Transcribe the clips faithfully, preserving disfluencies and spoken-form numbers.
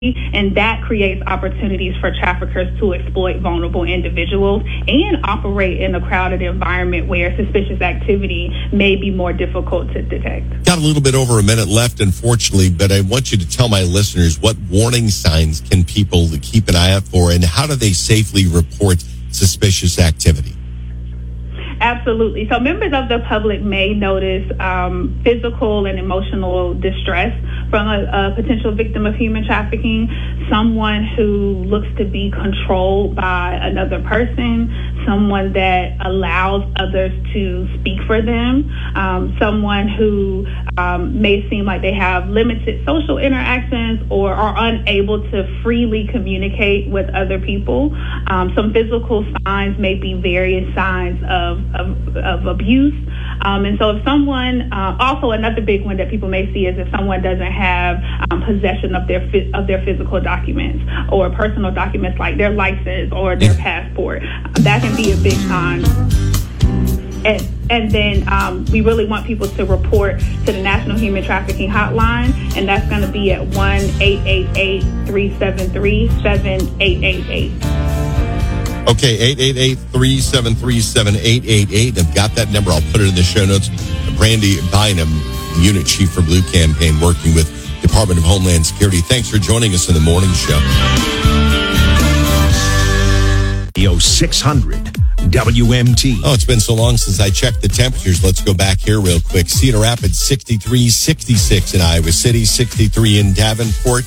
and that creates opportunities for traffickers to exploit vulnerable individuals and operate in a crowded environment where suspicious activity may be more difficult to detect. Got a little bit over a minute left, unfortunately, but I want you to tell my listeners what warning signs can people keep an eye out for, and how do they safely report suspicious activity? Absolutely. So members of the public may notice um, physical and emotional distress from a, a potential victim of human trafficking, someone who looks to be controlled by another person, someone that allows others to speak for them, um, someone who um, may seem like they have limited social interactions or are unable to freely communicate with other people. Um, some physical signs may be various signs of, of, of abuse. Um, and so if someone, uh, also another big one that people may see is if someone doesn't have um, possession of their of their physical documents or personal documents like their license or their passport. That can be a big sign. And, and then um, we really want people to report to the National Human Trafficking Hotline, and that's going to be at one eight eight eight, three seven three, seven eight eight eight. Okay, eight eight eight, three seven three, seven eight eight eight. I've got that number. I'll put it in the show notes. Brandy Bynum, Unit Chief for Blue Campaign, working with Department of Homeland Security. Thanks for joining us in the morning show. six hundred W M T. Oh, it's been so long since I checked the temperatures. Let's go back here real quick. Cedar Rapids, sixty-three, sixty-six in Iowa City, sixty-three in Davenport,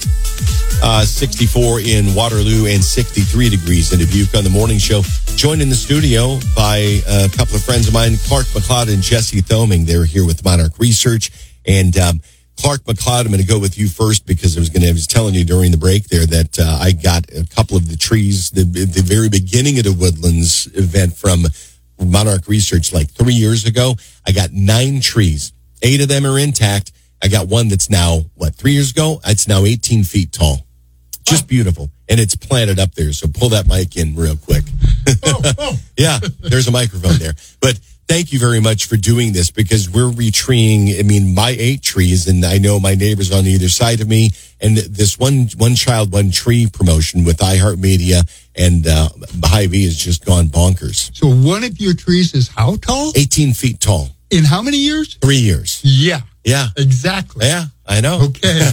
uh, sixty-four in Waterloo, and sixty-three degrees in Dubuque on the morning show. Joined in the studio by a couple of friends of mine, Clark McLeod and Jesse Thoming. They're here with Monarch Research. And um, Clark McLeod, I'm going to go with you first because I was going to, I was telling you during the break there that uh, I got a couple of the trees, the, the very beginning of the Woodlands event from Monarch Research like three years ago. I got nine trees. Eight of them are intact. I got one that's now, what, three years ago? It's now eighteen feet tall. Just beautiful. And it's planted up there. So pull that mic in real quick. oh, oh. Yeah, there's a microphone there. But thank you very much for doing this because we're retreeing, I mean, my eight trees, and I know my neighbors on either side of me, and this one one child, one tree promotion with iHeartMedia and uh, Hy-Vee has just gone bonkers. So one of your trees is how tall? eighteen feet tall. In how many years? Three years. Yeah. Yeah. Exactly. Yeah, I know. Okay.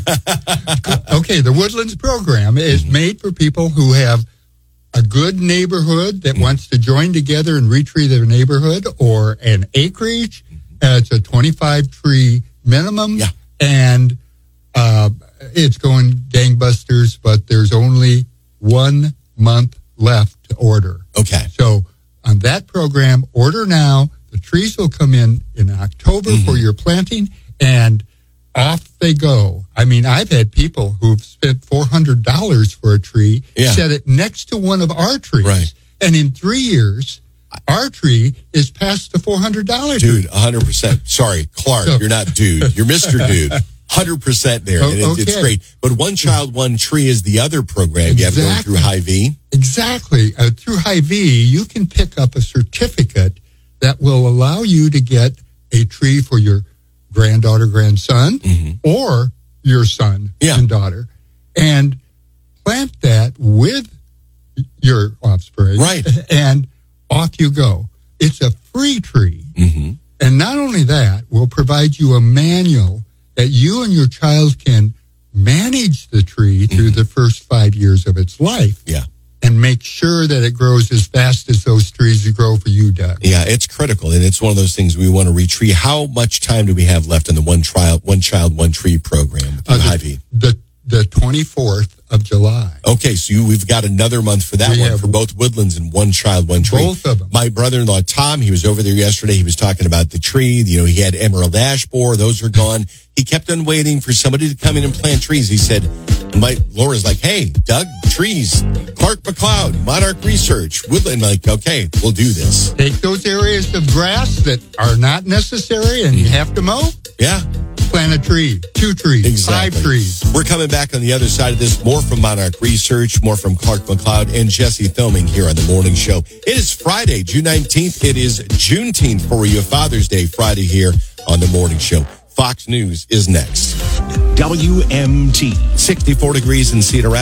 Okay, the Woodlands program is mm-hmm. made for people who have a good neighborhood that mm-hmm. wants to join together and retree their neighborhood, or an acreage. Uh, it's a twenty-five tree minimum. Yeah. And uh, it's going gangbusters, but there's only one month left to order. Okay. So on that program, order now. The trees will come in in October mm-hmm. for your planting, and off they go. I mean, I've had people who've spent four hundred dollars for a tree, yeah. set it next to one of our trees, right. and in three years, our tree is past the four hundred dollars. Dude, one hundred percent. Sorry, Clark, so, you're not dude. You're Mister Dude. one hundred percent there. Oh, and it, okay. It's great. But One Child, One Tree is the other program exactly. you have going through Hy-Vee. Exactly. Uh, through Hy-Vee, you can pick up a certificate that will allow you to get a tree for your granddaughter, grandson, mm-hmm. or your son yeah. and daughter, and plant that with your offspring. Right. And off you go. It's a free tree. Mm-hmm. And not only that, we'll provide you a manual that you and your child can manage the tree mm-hmm. through the first five years of its life. Yeah. And make sure that it grows as fast as those trees grow for you, Doug. Yeah, it's critical, and it's one of those things we want to retree. How much time do we have left in the One Child, One Child, One Tree program with uh, Hy-Vee? The the twenty-fourth of July. Okay, so you, we've got another month for that we one for both Woodlands and One Child, One Tree. Both of them. My brother-in-law, Tom, he was over there yesterday. He was talking about the tree. You know, he had emerald ash borer. Those are gone. He kept on waiting for somebody to come in and plant trees. He said, my Laura's like, hey, Doug, trees, Clark McLeod, Monarch Research, Woodland. Like, okay, we'll do this. Take those areas of grass that are not necessary and you have to mow. Yeah. Plant a tree, two trees, exactly. five trees. We're coming back on the other side of this. More from Monarch Research, more from Clark McLeod and Jesse Thoming here on The Morning Show. It is Friday, June nineteenth. It is Juneteenth for you, Father's Day Friday here on The Morning Show. Fox News is next. W M T. sixty-four degrees in Cedar Rapids.